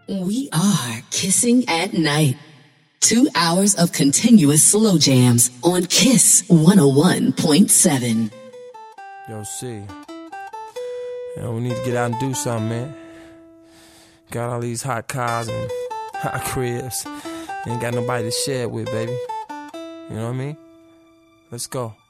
We are Kissing at Night. 2 hours of continuous slow jams on Kiss 101.7. Yo, C. We need to get out and do something, man. Got all these hot cars and hot cribs. Ain't got nobody to share it with, baby. You know what I mean? Let's go.